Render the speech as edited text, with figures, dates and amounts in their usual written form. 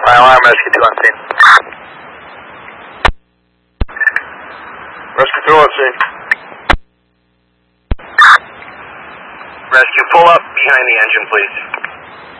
Fire alarm, rescue 2 on scene. Rescue 2 on scene. Rescue, pull up behind the engine, please.